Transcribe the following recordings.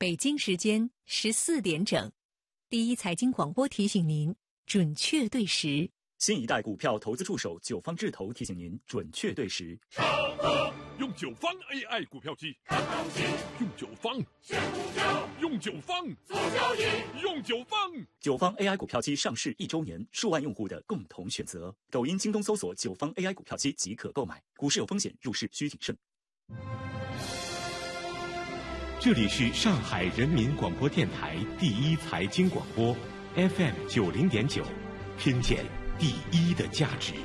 北京时间14点整，第一财经广播提醒您准确对时。 新一代股票投资助手九方智投提醒您准确对时。 上课用九方 AI 股票机，看行情，用九方选股票，用九方做交易，用九方。 九方 AI 股票机上市1周年，数万用户的共同选择。抖音、京东搜索九方 AI 股票机即可购买。股市有风险，入市需谨慎。 这里是上海人民广播电台第一财经广播 FM 90.9，听见第一的价值。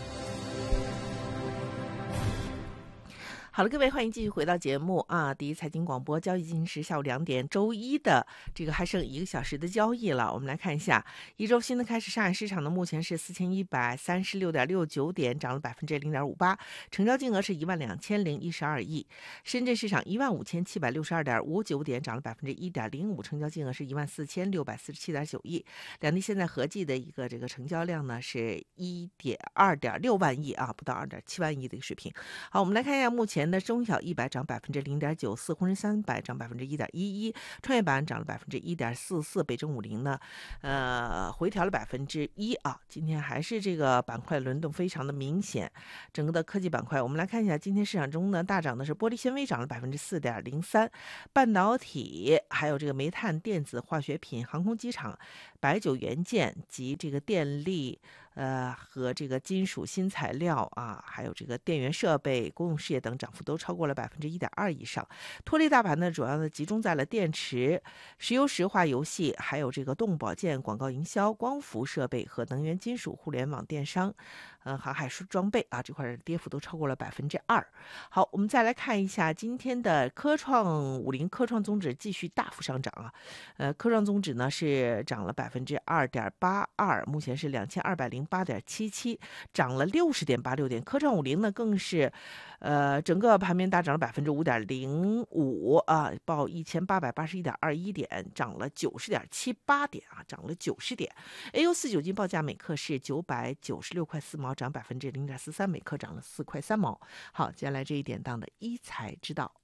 好了，各位，欢迎继续回到节目啊！第一财经广播，交易进行时下午2点，周一的这个还剩1个小时的交易了。我们来看一下一周新的开始，上海市场呢目前是4136.69点，涨了0.58%，成交金额是12012亿。深圳市场15762.59点，涨了1.05%，成交金额是14647.9亿。两地现在合计的一个这个成交量呢是2.6万亿啊，不到2.7万亿的一个水平。好，我们来看一下目前的中小100涨0.94%，沪深300涨1.11%，创业板涨了1.44%，北证50呢，回调了1%啊。今天还是这个板块轮动非常的明显。整个的科技板块，我们来看一下，今天市场中呢大涨的是玻璃纤维，涨了4.03%，半导体，还有这个煤炭、电子、化学品、航空机场、白酒元件及这个电力。和这个金属新材料啊，还有这个电源设备、公用事业等涨幅都超过了1.2%以上。拖累大盘呢，主要的集中在了电池、石油石化、游戏，还有这个动物保健、广告营销、光伏设备和能源金属、互联网电商、航海装备啊，这块跌幅都超过了2%。好，我们再来看一下今天的科创50，科创综指继续大幅上涨啊，科创综指呢是涨了2.82%，目前是2208.77，涨了60.86点。科创50呢更是，整个盘面大涨了5.05%啊，报1881.21点，涨了90.78点啊，涨了90点。AU49金报价每克是996块4毛，涨0.43%，每克涨了4块3毛。好，接下来这一点档的一财知道。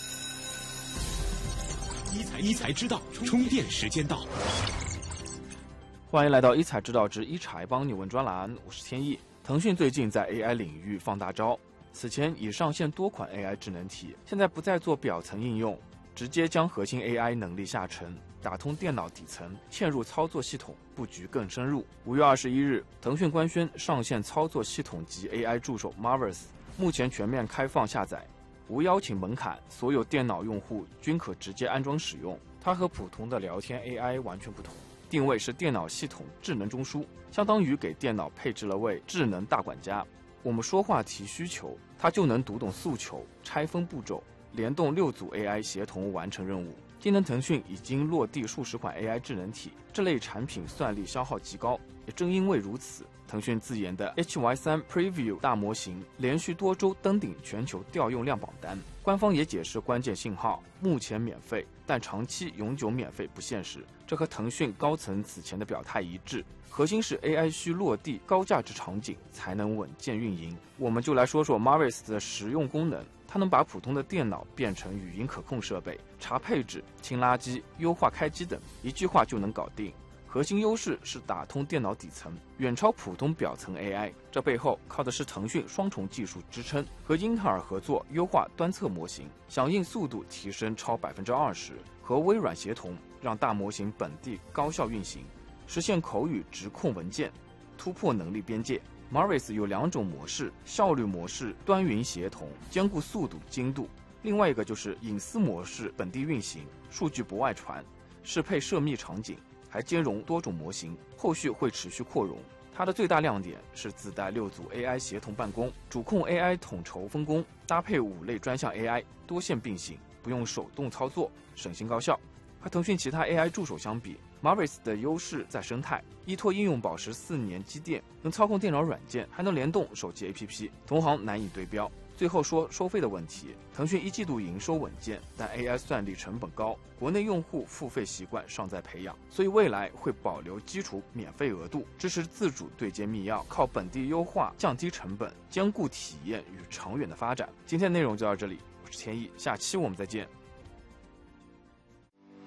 一财知道，充电时间到。 欢迎来到一财知道之一财帮你问专栏，我是天意。腾讯最近在 AI 领域放大招，此前已上线多款 AI 智能体，现在不再做表层应用，直接将核心 AI 能力下沉，打通电脑底层，嵌入操作系统，布局更深入。5月21日，腾讯官宣上线操作系统及 AI 助手 Marvis， 目前全面开放下载，无邀请门槛，所有电脑用户均可直接安装使用。它和普通的聊天 AI 完全不同。定位是电脑系统智能中枢，相当于给电脑配置了位智能大管家。我们说话提需求，它就能读懂诉求，拆分步骤，联动6组 AI 协同完成任务。今年腾讯已经落地数十款 AI 智能体，这类产品算力消耗极高。也正因为如此，腾讯自研的 HY3 Preview 大模型连续多周登顶全球调用量榜单。官方也解释关键信号，目前免费，但长期永久免费不现实。这和腾讯高层此前的表态一致，核心是 AI 需落地高价值场景才能稳健运营。我们就来说说 Marvis 的实用功能，它能把普通的电脑变成语音可控设备，查配置、清垃圾、优化开机等，一句话就能搞定。核心优势是打通电脑底层，远超普通表层 AI。这背后靠的是腾讯双重技术支撑，和英特尔合作优化端侧模型，响应速度提升超20%，和微软协同让大模型本地高效运行，实现口语直控文件，突破能力边界。Marvis 有2种模式，效率模式端云协同，兼顾速度精度；另外一个就是隐私模式，本地运行，数据不外传，适配涉密场景，还兼容多种模型，后续会持续扩容。它的最大亮点是自带6组 AI 协同办公，主控 AI 统筹分工，搭配5类专项 AI 多线并行，不用手动操作，省心高效。和腾讯其他 AI 助手相比， Marvis 的优势在生态，依托应用宝石4年积淀，能操控电脑软件，还能联动手机 APP， 同行难以对标。最后说收费的问题，腾讯1季度营收稳健，但 AI 算力成本高，国内用户付费习惯尚在培养，所以未来会保留基础免费额度，支持自主对接密钥，靠本地优化降低成本，兼顾体验与长远的发展。今天的内容就到这里，我是天意，下期我们再见。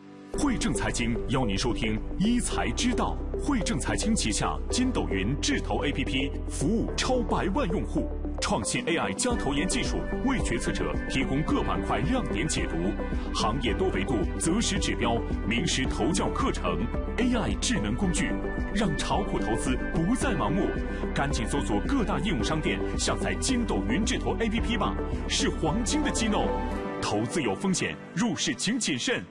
汇正财经邀您收听一财之道。汇正财经旗下筋斗云智投 APP 服务超100万用户，创新 AI 加投研技术，为决策者提供各板块亮点解读，行业多维度择时指标，名师投教课程 ，AI 智能工具，让炒股投资不再盲目。赶紧搜索各大应用商店，下载筋斗云智投 APP 吧，是黄金的机弄。投资有风险，入市请谨慎。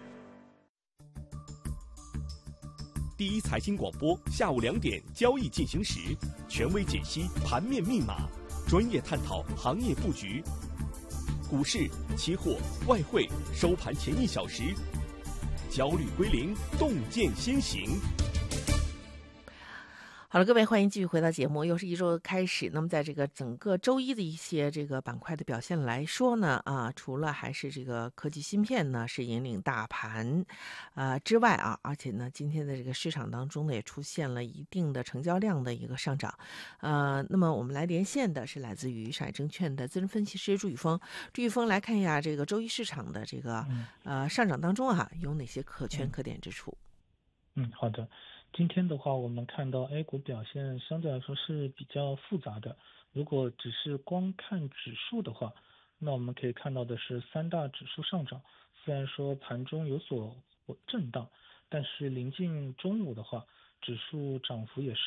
第一财经广播下午2点交易进行时，权威解析盘面密码，专业探讨行业布局。股市、期货、外汇收盘前1小时，焦虑归零，洞见先行。 好了，各位，欢迎继续回到节目。又是一周的开始，那么在这个整个周一的一些这个板块的表现来说呢，除了还是这个科技芯片呢是引领大盘，之外而且呢，今天的这个市场当中呢也出现了一定的成交量的一个上涨。那么我们来连线的是来自于上海证券的资深分析师朱宇峰。朱宇峰来看一下这个周一市场的这个上涨当中有哪些可圈可点之处？ 好的。今天的话，我们看到 A 股表现相对来说是比较复杂的。如果只是光看指数的话，那我们可以看到的是3大指数上涨，虽然说盘中有所震荡，但是临近中午的话，指数涨幅也是